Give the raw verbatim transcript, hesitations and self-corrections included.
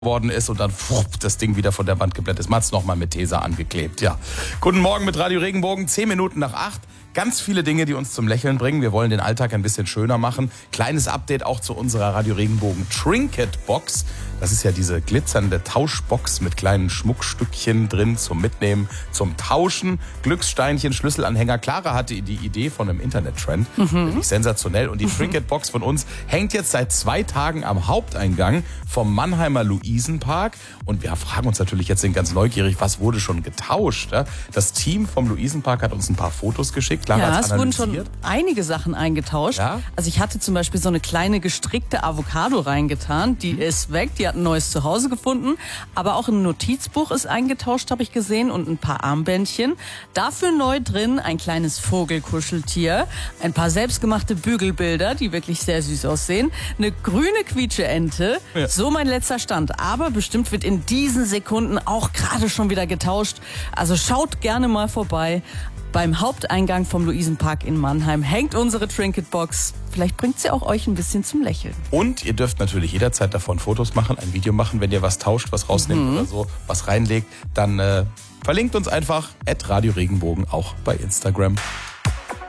worden ist und dann pfuh, das Ding wieder von der Wand geblättert ist. Man hat es nochmal mit Tesa angeklebt, ja. Guten Morgen mit Radio Regenbogen, zehn Minuten nach acht. Ganz viele Dinge, die uns zum Lächeln bringen. Wir wollen den Alltag ein bisschen schöner machen. Kleines Update auch zu unserer Radio Regenbogen Trinket Box. Das ist ja diese glitzernde Tauschbox mit kleinen Schmuckstückchen drin zum Mitnehmen, zum Tauschen. Glückssteinchen, Schlüsselanhänger. Clara hatte die Idee von einem Internet-Trend. Mhm. Wirklich sensationell. Und die mhm. Trinket Box von uns hängt jetzt seit zwei Tagen am Haupteingang vom Mannheimer Luisenpark. Und wir fragen uns natürlich jetzt ganz neugierig, was wurde schon getauscht? Das Team vom Luisenpark hat uns ein paar Fotos geschickt. Clara ja, es wurden schon einige Sachen eingetauscht. Ja? Also ich hatte zum Beispiel so eine kleine gestrickte Avocado reingetan. Die mhm. ist weg, die hat ein neues Zuhause gefunden. Aber auch ein Notizbuch ist eingetauscht, habe ich gesehen. Und ein paar Armbändchen. Dafür neu drin ein kleines Vogelkuscheltier. Ein paar selbstgemachte Bügelbilder, die wirklich sehr süß aussehen. Eine grüne Quietscheente. Ja. So mein letzter Stand. Aber bestimmt wird in diesen Sekunden auch gerade schon wieder getauscht. Also schaut gerne mal vorbei. Beim Haupteingang vom Luisenpark in Mannheim hängt unsere Trinket-Box. Vielleicht bringt sie auch euch ein bisschen zum Lächeln. Und ihr dürft natürlich jederzeit davon Fotos machen, ein Video machen, wenn ihr was tauscht, was rausnehmt mhm. oder so, was reinlegt. Dann äh, verlinkt uns einfach at Radio Regenbogen auch bei Instagram.